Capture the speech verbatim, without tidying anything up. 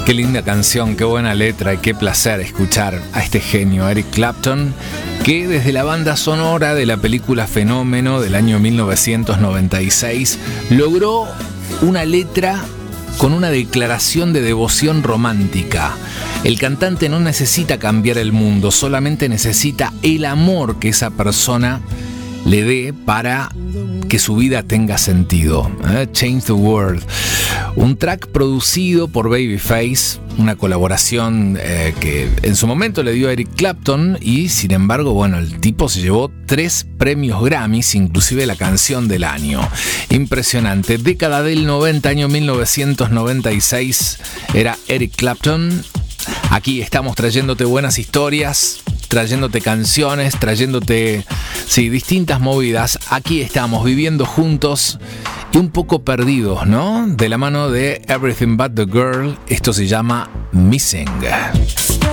Qué linda canción, qué buena letra y qué placer escuchar a este genio, Eric Clapton, que desde la banda sonora de la película Fenómeno del año mil novecientos noventa y seis logró una letra con una declaración de devoción romántica. El cantante no necesita cambiar el mundo, solamente necesita el amor que esa persona le dé para que su vida tenga sentido. ¿eh? Change the World. Un track producido por Babyface, una colaboración eh, que en su momento le dio a Eric Clapton y sin embargo, bueno, el tipo se llevó tres premios Grammys, inclusive la canción del año. Impresionante. Década del noventa, año mil novecientos noventa y seis, era Eric Clapton. Aquí estamos trayéndote buenas historias, trayéndote canciones, trayéndote, sí, distintas movidas. Aquí estamos viviendo juntos y un poco perdidos, ¿no? De la mano de Everything But The Girl. Esto se llama Missing.